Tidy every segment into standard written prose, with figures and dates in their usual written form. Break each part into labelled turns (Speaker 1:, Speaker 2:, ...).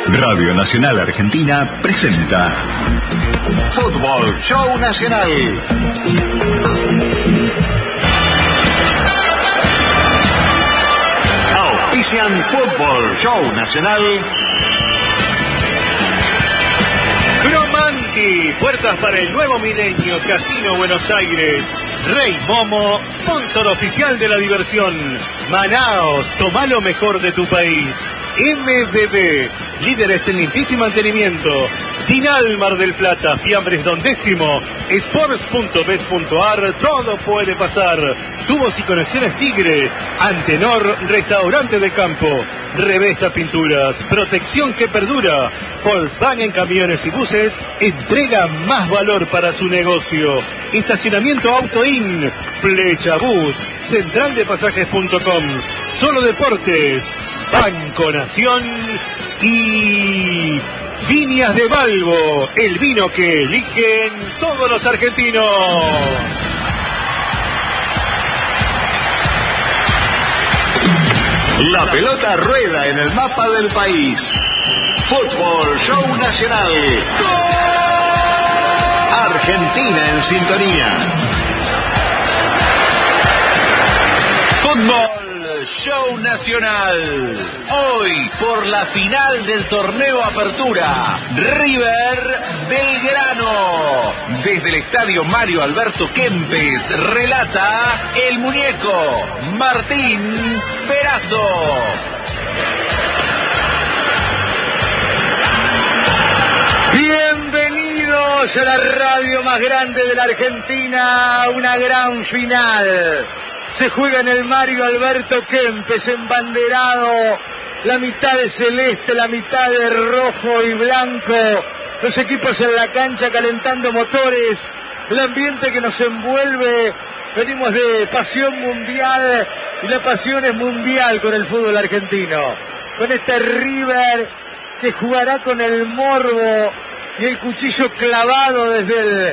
Speaker 1: Radio Nacional Argentina presenta Fútbol Show Nacional. Auspician Fútbol Show Nacional.
Speaker 2: Cromanti, puertas para el nuevo milenio, Casino Buenos Aires. Rey Momo, sponsor oficial de la diversión. Manaos, toma lo mejor de tu país. MBB, líderes en limpieza y mantenimiento. Dinal Mar del Plata, Fiambres Don Décimo. Sports.bet.ar, todo puede pasar. Tubos y conexiones Tigre. Antenor, restaurante de campo. Revesta Pinturas, protección que perdura. Volkswagen Camiones y Buses entrega más valor para su negocio. Estacionamiento Autoin, Flecha Bus, centraldepasajes.com, Solo Deportes, Banco Nación y Viñas de Balbo, el vino que eligen todos los argentinos.
Speaker 1: La pelota rueda en el mapa del país. Fútbol Show Nacional. Argentina en sintonía.
Speaker 3: Fútbol Show Nacional. Hoy por la final del torneo Apertura. River Belgrano. Desde el estadio Mario Alberto Kempes relata el muñeco Martín Perazo.
Speaker 4: Bienvenidos a la radio más grande de la Argentina, una gran final. Se juega en el Mario Alberto Kempes, embanderado, la mitad de celeste, la mitad de rojo y blanco. Los equipos en la cancha calentando motores, el ambiente que nos envuelve. Venimos de pasión mundial y la pasión es mundial con el fútbol argentino. Con este River que jugará con el morbo y el cuchillo clavado desde el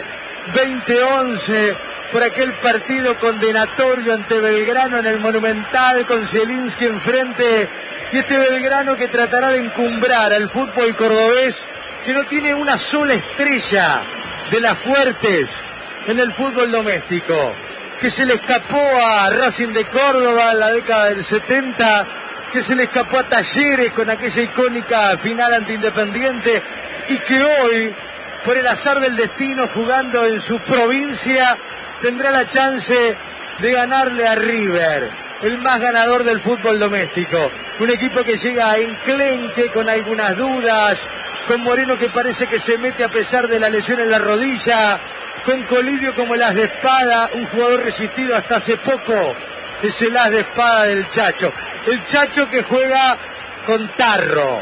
Speaker 4: 2011 por aquel partido condenatorio ante Belgrano en el Monumental con Zielinski enfrente, y este Belgrano que tratará de encumbrar al fútbol cordobés, que no tiene una sola estrella de las fuertes en el fútbol doméstico, que se le escapó a Racing de Córdoba en la década del 70, que se le escapó a Talleres con aquella icónica final ante Independiente, y que hoy, por el azar del destino, jugando en su provincia, tendrá la chance de ganarle a River, el más ganador del fútbol doméstico. Un equipo que llega a enclenque con algunas dudas, con Moreno que parece que se mete a pesar de la lesión en la rodilla, con Colidio como el as de espada, un jugador resistido hasta hace poco, es el as de espada del Chacho. El Chacho que juega con tarro,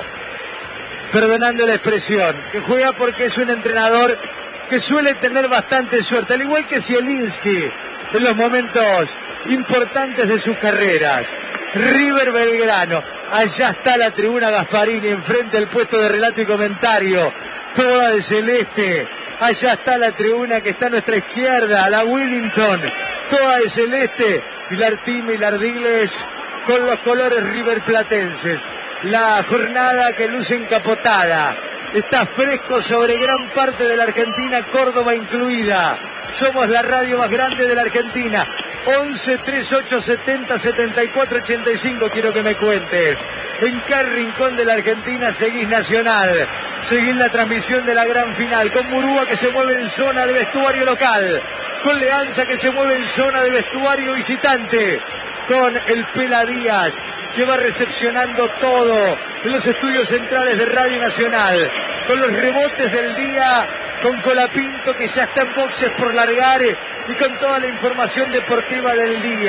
Speaker 4: perdonando la expresión, que juega porque es un entrenador que suele tener bastante suerte, al igual que Zielinski en los momentos importantes de sus carreras. River Belgrano, allá está la tribuna Gasparini, enfrente del puesto de relato y comentario, toda de celeste. Allá está la tribuna que está a nuestra izquierda, la Willington, toda de celeste, Pilar Time y Lardiles con los colores riverplatenses. La jornada que luce encapotada, está fresco sobre gran parte de la Argentina, Córdoba incluida. Somos la radio más grande de la Argentina. 11 38 70 74 85, quiero que me cuentes. ¿En qué rincón de la Argentina seguís Nacional? Seguís la transmisión de la gran final, con Murúa que se mueve en zona de vestuario local, con Leanza que se mueve en zona de vestuario visitante, con el Pela Díaz que va recepcionando todo en los estudios centrales de Radio Nacional, con los rebotes del día, con Colapinto que ya está en boxes por largar y con toda la información deportiva del día.